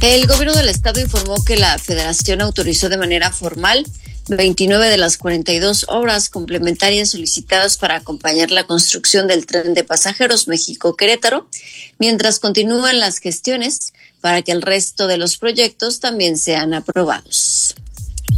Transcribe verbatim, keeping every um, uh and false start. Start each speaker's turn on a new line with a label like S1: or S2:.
S1: El gobierno del estado informó que la federación autorizó de manera formal veintinueve de las cuarenta y dos obras complementarias solicitadas para acompañar la construcción del tren de pasajeros México-Querétaro, mientras continúan las gestiones para que el resto de los proyectos también sean aprobados.